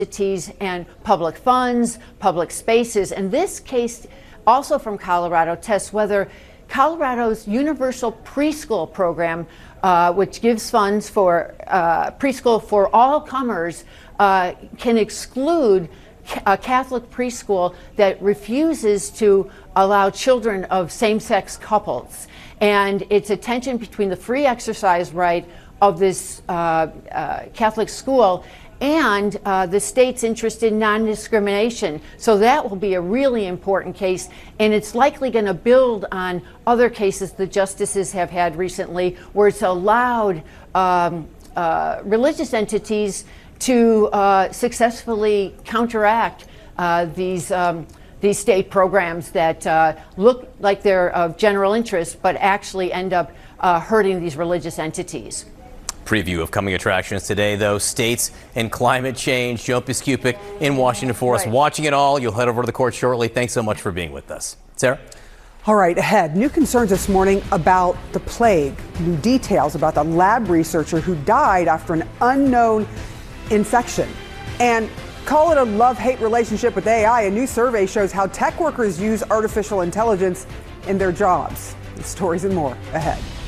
entities and public funds, public spaces. And this case, also from Colorado, tests whether Colorado's universal preschool program, which gives funds for preschool for all comers, can exclude a Catholic preschool that refuses to allow children of same-sex couples. And it's a tension between the free exercise right of this Catholic school and the state's interest in non-discrimination. So that will be a really important case, and it's likely going to build on other cases the justices have had recently where it's allowed religious entities to successfully counteract these state programs that look like they're of general interest but actually end up hurting these religious entities. Preview of coming attractions today, though. States and climate change. Joan Biskupic in Washington for us. Watching it all. You'll head over to the court shortly. Thanks so much for being with us. Sarah? All right, ahead. New concerns this morning about the plague. New details about the lab researcher who died after an unknown infection. And call it a love-hate relationship with AI. A new survey shows how tech workers use artificial intelligence in their jobs. The stories and more ahead.